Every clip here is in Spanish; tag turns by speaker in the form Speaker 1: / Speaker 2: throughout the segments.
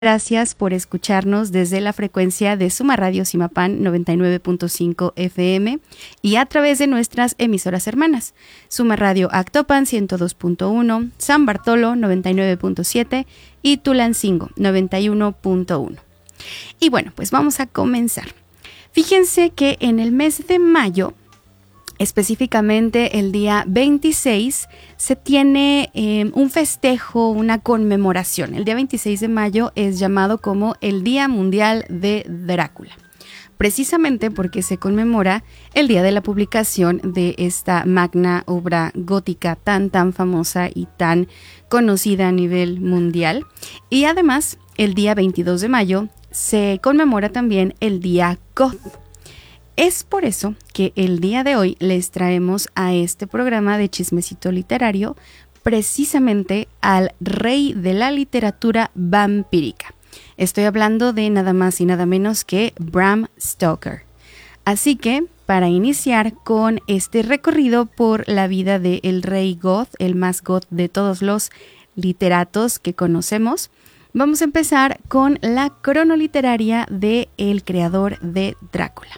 Speaker 1: Gracias por escucharnos desde la frecuencia de Suma Radio Zimapán 99.5 FM y a través de nuestras emisoras hermanas. Suma Radio Actopan 102.1, San Bartolo 99.7 y Tulancingo 91.1. Y bueno, pues vamos a comenzar. Fíjense que en el mes de mayo, específicamente el día 26, se tiene un festejo, una conmemoración. El día 26 de mayo es llamado como el Día Mundial de Drácula, precisamente porque se conmemora el día de la publicación de esta magna obra gótica tan famosa y tan conocida a nivel mundial. Y además, el día 22 de mayo se conmemora también el Día Goth. Es por eso que el día de hoy les traemos a este programa de Chismecito Literario precisamente al rey de la literatura vampírica. Estoy hablando de nada más y nada menos que Bram Stoker. Así que, para iniciar con este recorrido por la vida del rey goth, el más goth de todos los literatos que conocemos, vamos a empezar con la cronoliteraria de el creador de Drácula.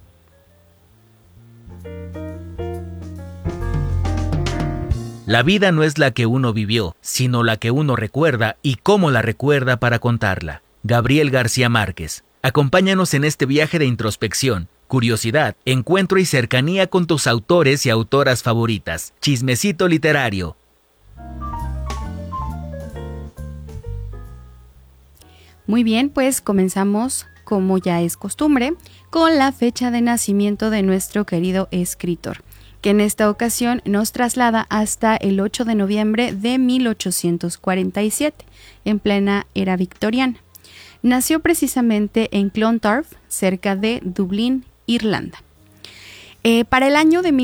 Speaker 2: La vida no es la que uno vivió, sino la que uno recuerda y cómo la recuerda para contarla. Gabriel García Márquez. Acompáñanos en este viaje de introspección, curiosidad, encuentro y cercanía con tus autores y autoras favoritas. Chismecito Literario.
Speaker 1: Muy bien, pues comenzamos, como ya es costumbre, con la fecha de nacimiento de nuestro querido escritor, que en esta ocasión nos traslada hasta el 8 de noviembre de 1847, en plena era victoriana. Nació precisamente en Clontarf, cerca de Dublín, Irlanda. Para el año de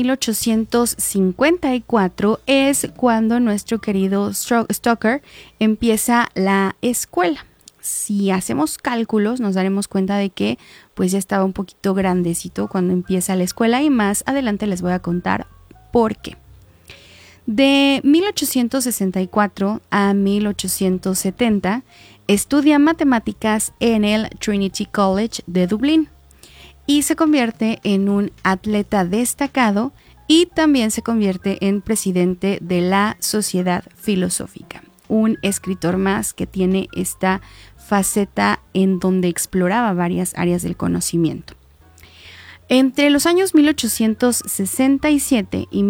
Speaker 1: 1854 es cuando nuestro querido Stoker empieza la escuela. Si hacemos cálculos, nos daremos cuenta de que pues ya estaba un poquito grandecito cuando empieza la escuela, y más adelante les voy a contar por qué. De 1864 a 1870 estudia matemáticas en el Trinity College de Dublín y se convierte en un atleta destacado y también se convierte en presidente de la Sociedad Filosófica. Un escritor más que tiene esta faceta en donde exploraba varias áreas del conocimiento. Entre los años 1867 y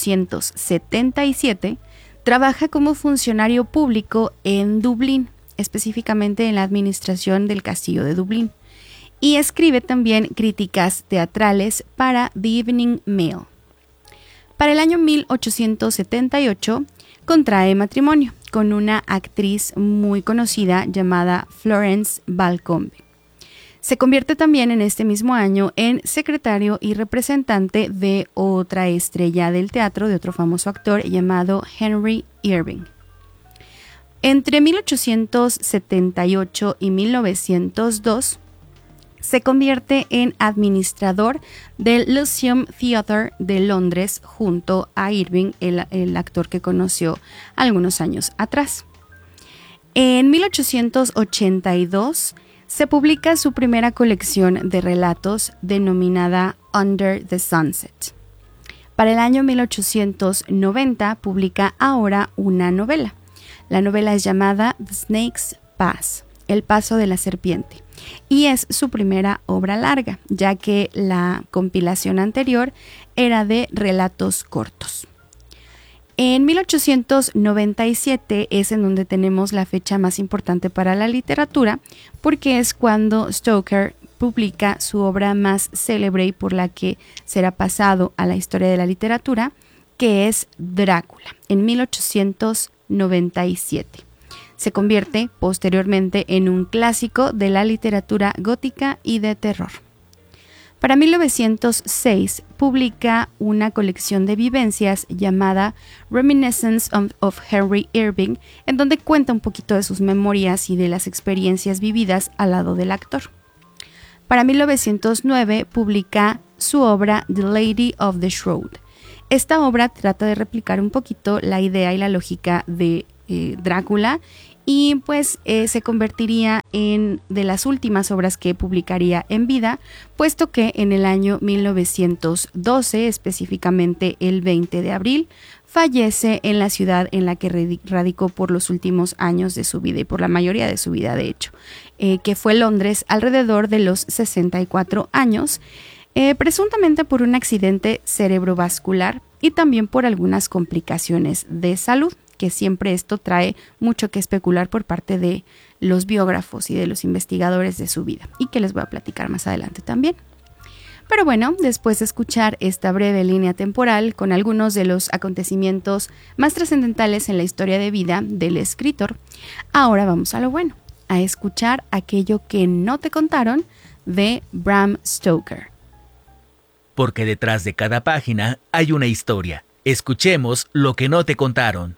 Speaker 1: 1877 trabaja como funcionario público en Dublín, específicamente en la administración del castillo de Dublín, y escribe también críticas teatrales para The Evening Mail. Para el año 1878 contrae matrimonio con una actriz muy conocida llamada Florence Balcombe. Se convierte también en este mismo año en secretario y representante de otra estrella del teatro, de otro famoso actor llamado Henry Irving. Entre 1878 y 1902 se convierte en administrador del Lyceum Theatre de Londres junto a Irving, el actor que conoció algunos años atrás. En 1882 se publica su primera colección de relatos denominada Under the Sunset. Para el año 1890 publica ahora una novela. La novela es llamada The Snake's Pass, El Paso de la Serpiente, y es su primera obra larga, ya que la compilación anterior era de relatos cortos. En 1897 es en donde tenemos la fecha más importante para la literatura, porque es cuando Stoker publica su obra más célebre y por la que será pasado a la historia de la literatura, que es Drácula, en 1897. Se convierte posteriormente en un clásico de la literatura gótica y de terror. Para 1906 publica una colección de vivencias llamada Reminiscence of Henry Irving, en donde cuenta un poquito de sus memorias y de las experiencias vividas al lado del actor. Para 1909 publica su obra The Lady of the Shroud. Esta obra trata de replicar un poquito la idea y la lógica de Drácula y pues se convertiría en de las últimas obras que publicaría en vida, puesto que en el año 1912, específicamente el 20 de abril, fallece en la ciudad en la que radicó por los últimos años de su vida y por la mayoría de su vida, de hecho, que fue Londres, alrededor de los 64 años, presuntamente por un accidente cerebrovascular y también por algunas complicaciones de salud, que siempre esto trae mucho que especular por parte de los biógrafos y de los investigadores de su vida, y que les voy a platicar más adelante también. Pero bueno, después de escuchar esta breve línea temporal con algunos de los acontecimientos más trascendentales en la historia de vida del escritor, ahora vamos a lo bueno, a escuchar aquello que no te contaron de Bram Stoker.
Speaker 2: Porque detrás de cada página hay una historia. Escuchemos lo que no te contaron.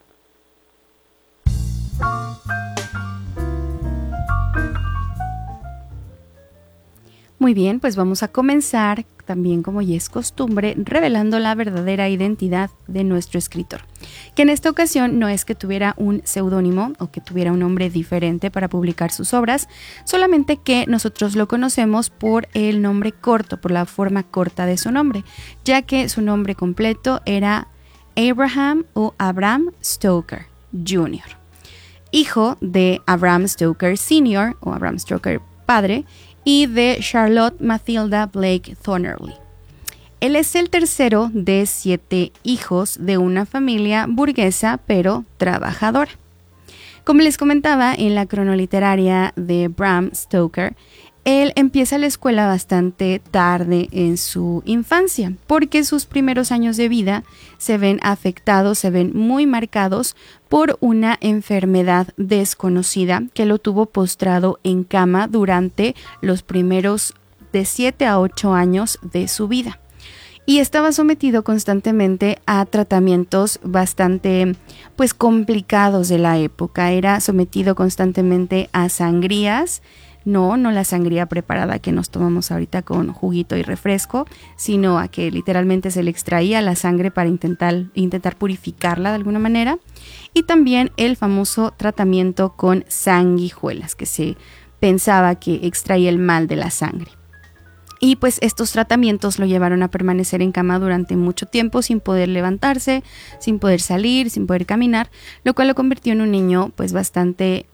Speaker 1: Muy bien, pues vamos a comenzar, también como ya es costumbre, revelando la verdadera identidad de nuestro escritor, que en esta ocasión no es que tuviera un seudónimo o que tuviera un nombre diferente para publicar sus obras, solamente que nosotros lo conocemos por el nombre corto, por la forma corta de su nombre, ya que su nombre completo era Abraham o Abram Stoker Jr., hijo de Abram Stoker Sr. o Abram Stoker padre, y de Charlotte Mathilda Blake Thornerly. Él es el tercero de 7 hijos de una familia burguesa pero trabajadora. Como les comentaba en la cronoliteraria de Bram Stoker, él empieza la escuela bastante tarde en su infancia, porque sus primeros años de vida se ven afectados, se ven muy marcados por una enfermedad desconocida que lo tuvo postrado en cama durante los primeros de 7 a 8 años de su vida. Y estaba sometido constantemente a tratamientos bastante complicados de la época. Era sometido constantemente a sangrías. No la sangría preparada que nos tomamos ahorita con juguito y refresco, sino a que literalmente se le extraía la sangre para intentar purificarla de alguna manera. Y también el famoso tratamiento con sanguijuelas, que se pensaba que extraía el mal de la sangre. Y pues estos tratamientos lo llevaron a permanecer en cama durante mucho tiempo sin poder levantarse, sin poder salir, sin poder caminar, lo cual lo convirtió en un niño pues bastante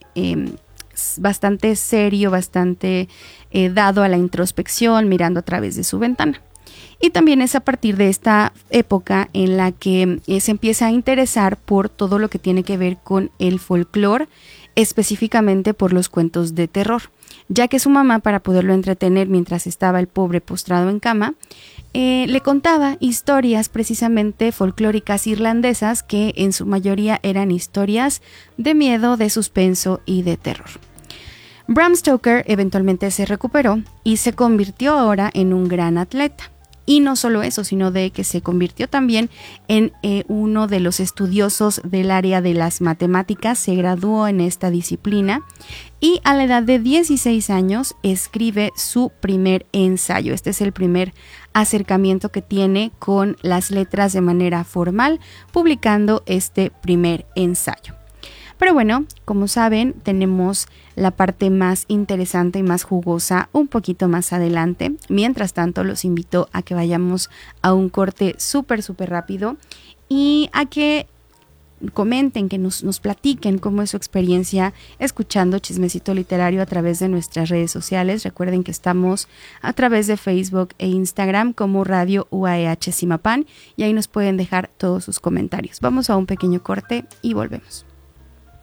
Speaker 1: serio, bastante dado a la introspección, mirando a través de su ventana. Y también es a partir de esta época en la que se empieza a interesar por todo lo que tiene que ver con el folclore, específicamente por los cuentos de terror, ya que su mamá, para poderlo entretener mientras estaba el pobre postrado en cama, le contaba historias precisamente folclóricas irlandesas que en su mayoría eran historias de miedo, de suspenso y de terror. Bram Stoker eventualmente se recuperó y se convirtió ahora en un gran atleta. Y no solo eso, sino de que se convirtió también en uno de los estudiosos del área de las matemáticas, se graduó en esta disciplina y a la edad de 16 años escribe su primer ensayo. Este es el primer acercamiento que tiene con las letras de manera formal, publicando este primer ensayo. Pero bueno, como saben, tenemos la parte más interesante y más jugosa un poquito más adelante. Mientras tanto, los invito a que vayamos a un corte súper rápido y a que comenten, que nos platiquen cómo es su experiencia escuchando Chismecito Literario a través de nuestras redes sociales. Recuerden que estamos a través de Facebook e Instagram como Radio UAEH Zimapán y ahí nos pueden dejar todos sus comentarios. Vamos a un pequeño corte y volvemos.